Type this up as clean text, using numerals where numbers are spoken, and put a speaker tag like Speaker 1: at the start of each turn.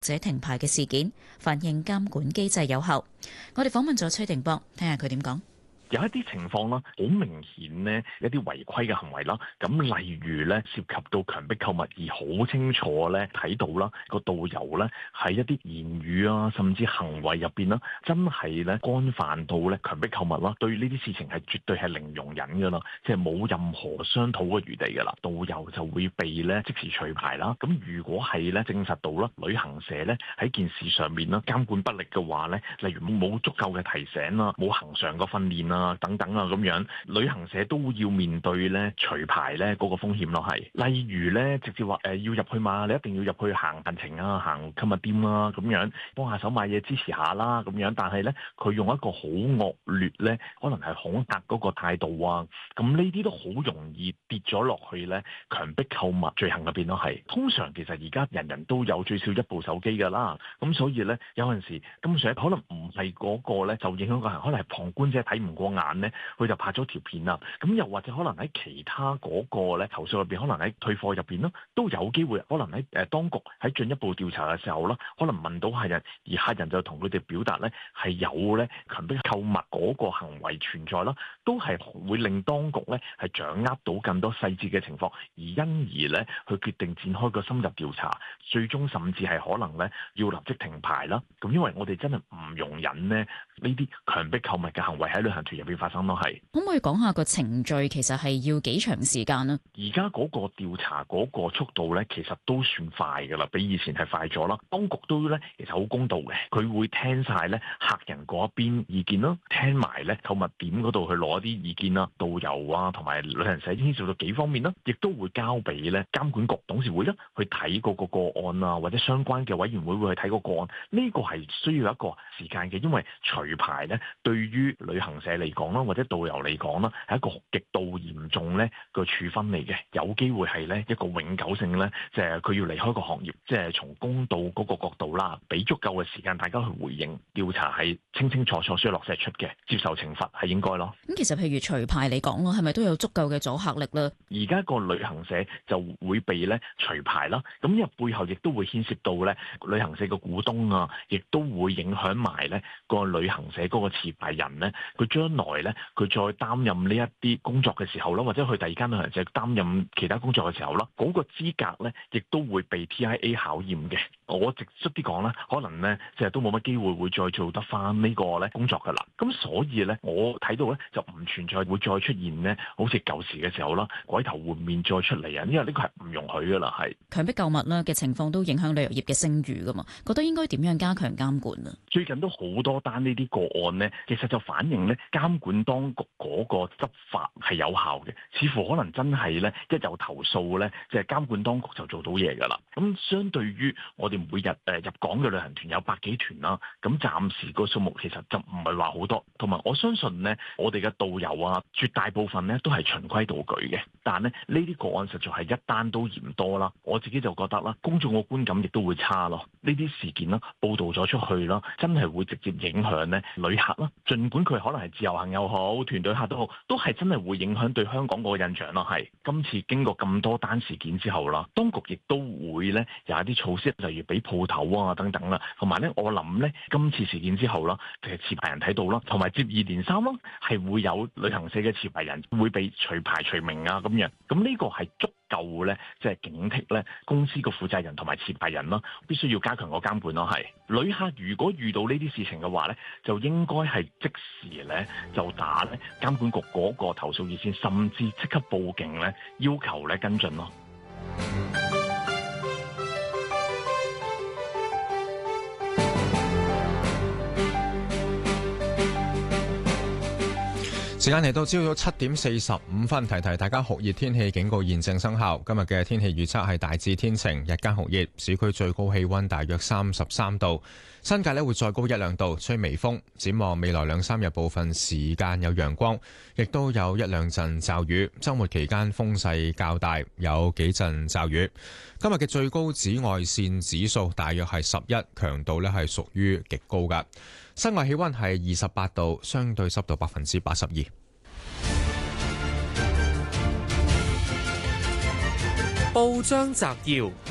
Speaker 1: 者停牌嘅事件，反映監管機制有效。我哋訪問咗崔定邦，聽下佢點講。
Speaker 2: 有一啲情況啦，好明顯呢，一啲違規嘅行為啦，咁例如咧涉及到強迫購物而好清楚咧睇到啦，個導遊咧喺一啲言語啊，甚至行為入邊啦，真係咧干犯到咧強迫購物啦，對呢啲事情係絕對係零容忍噶啦，即係冇任何商討嘅餘地噶啦，導遊就會被咧即時除牌啦。咁如果係咧證實到啦，旅行社咧喺件事上面啦監管不力嘅話咧，例如冇足夠嘅提醒啦，冇恆常嘅訓練啊等等啊咁樣，旅行社都要面對咧除牌咧嗰個風險咯。係例如咧直接話要入去嘛，你一定要入去行行程啊，行購物店啊咁樣，幫下手買嘢支持下啦咁樣。但係咧佢用一個好惡劣咧，可能係恐嚇嗰個態度啊，咁呢啲都好容易跌咗落去咧強迫購物罪行入邊咯。係通常其實而家人人都有最少一部手機㗎啦，咁所以咧有陣時根本上可能唔係嗰個咧就影響個人，可能係旁觀者睇唔過眼咧，佢就拍咗條片啦。咁又或者可能喺其他嗰個咧投訴入邊，可能喺退貨入邊咯，都有機會可能喺當局喺進一步調查嘅時候啦，可能問到客人，而客人就同佢哋表達咧係有咧強迫購物嗰個行為存在啦，都係會令當局咧係掌握到更多細節嘅情況，而因而咧去決定展開個深入調查，最終甚至係可能咧要立即停牌啦。咁因為我哋真係唔容忍呢啲強迫購物嘅行為喺旅行團入邊發生咯。係
Speaker 1: 可唔可以講下個程序其實係要幾長時間呢？
Speaker 2: 而家嗰個調查嗰個速度咧，其實都算快㗎啦，比以前係快咗啦。當局都咧其實好公道嘅，佢會聽晒咧客人嗰邊意見啦，聽埋咧購物點嗰度去攞一啲意見啦，導遊啊同埋旅行社牽涉到幾方面啦，亦都會交俾咧監管局董事會啦去睇嗰個個案啊，或者相關嘅委員會會去睇個個案。呢個係需要一個時間嘅，因為除牌咧對於旅行社嚟講啦，或者導遊嚟講啦，係一個極度嚴重咧個處分嚟嘅，有機會係咧一個永久性咧，即係佢要離開個行業，即係從公道嗰個角度啦，俾足夠嘅時間大家去回應調查，係清清楚楚需要落石出嘅，接受懲罰係應該咯。
Speaker 1: 咁其實譬如除牌嚟講咯，係咪都有足夠嘅阻嚇力咧？
Speaker 2: 而家個旅行社就會被咧除牌啦，咁因為背後亦都會牽涉到咧旅行社嘅股東啊，亦都會影響埋咧個旅行社嗰個持牌人咧，佢將來咧佢再擔任呢一啲工作嘅時候啦，或者去第二間旅行社擔任其他工作嘅時候啦，嗰個資格咧亦都會被 TIA 考驗嘅。我直率啲講啦，可能咧即係都冇乜機會會再做得翻呢個咧工作噶啦。咁所以咧，我睇到咧就唔存在會再出現呢好似舊時嘅時候啦，改頭換面再出嚟啊！因為呢個係唔容許噶啦，係
Speaker 1: 強迫購物啦嘅情況都影響旅遊業嘅聲譽噶嘛，覺得應該點樣加強監管啊？
Speaker 2: 最近都好多單呢啲個案呢，其實就反映咧監管當局嗰個執法係有效嘅，似乎可能真係咧一有投訴咧，即係監管當局就做到嘢噶啦。咁相對於我哋每日入港嘅旅行團有百幾團啦，咁暫時個數目其實就唔係話好多，同埋我相信呢，我哋嘅導遊啊，絕大部分呢都係循規蹈矩嘅，但呢啲個案實在係一單都嫌多啦。我自己就覺得啦，公眾嘅觀感亦都會差咯。呢啲事件啦，報導咗出去啦，真係會直接影響呢旅客啦。儘管佢可能係自由行又好，團隊客都好，都係真係會影響對香港個印象咯。係今次經過咁多單事件之後啦，當局亦都會呢有一啲措施，例如俾鋪頭啊等等啦，同埋呢我諗呢今次事件之後啦，其實持牌人睇到啦，同埋接二連三咯，係會有旅行社嘅持牌人會被除牌除名啊咁樣，咁呢個係足夠咧，即係警惕咧公司個負責人同埋持牌人啦，必須要加強個監管咯。係旅客如果遇到呢啲事情嘅話咧，就應該係即時咧就打咧監管局嗰個投訴熱線，甚至即刻報警咧，要求咧跟進咯。
Speaker 3: 時間嚟到朝早7:45，提提大家酷熱天氣警告現正生效。今日嘅天氣預測係大致天晴，日間酷熱，市區最高氣溫大約33度，新界會再高1-2度，吹微風。展望未來2-3日部分時間有陽光，亦都有1-2陣驟雨。週末期間風勢較大，有幾陣驟雨。今日嘅最高紫外線指數大約係11，強度係屬於極高㗎。室外氣溫係28度，相對濕度82%。
Speaker 4: 報章摘要：